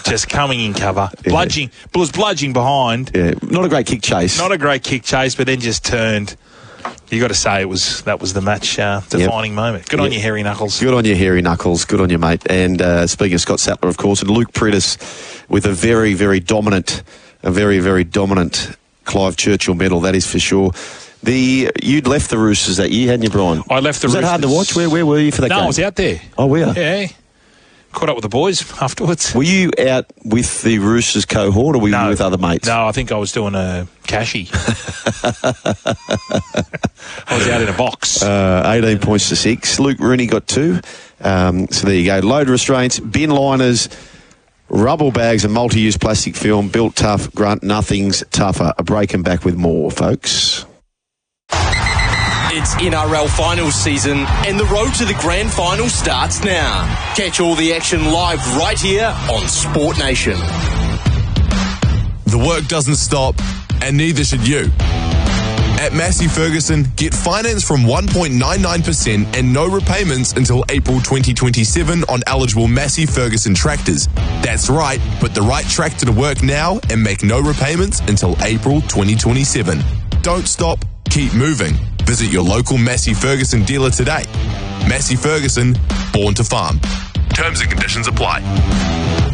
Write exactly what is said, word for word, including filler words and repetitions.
just coming in cover, Yeah. bludging, was bludging behind. Yeah, not a great kick chase. Not a great kick chase, but then just turned. You got to say it was that was the match uh, defining yep. moment. Good yep. on you, Hairy Knuckles. Good on you, Hairy Knuckles. Good on you, mate. And uh, speaking of Scott Sattler, of course, and Luke Prentice with a very, very dominant, a very, very dominant Clive Churchill medal. That is for sure. The you'd left the Roosters that year, hadn't you, Brian? I left the was Roosters. Was that hard to watch? Where where were you for that no, game? No, I was out there. Oh, were you? Yeah. Caught up with the boys afterwards. Were you out with the Roosters cohort, or were you no, with other mates? No, I think I was doing a cashy. I was out in a box. Uh, eighteen points to six. Luke Rooney got two. Um, so there you go. Load restraints, bin liners, rubble bags and multi-use plastic film. Built tough, grunt, nothing's tougher. A break and back with more, folks. It's N R L finals season and the road to the grand final starts now. Catch all the action live right here on Sport Nation. The work doesn't stop, and neither should you. At Massey Ferguson, get finance from one point nine nine percent and no repayments until April twenty twenty-seven on eligible Massey Ferguson tractors. That's right, put the right tractor to work now and make no repayments until April twenty twenty-seven. Don't stop, keep moving. Visit your local Massey Ferguson dealer today. Massey Ferguson, born to farm. Terms and conditions apply.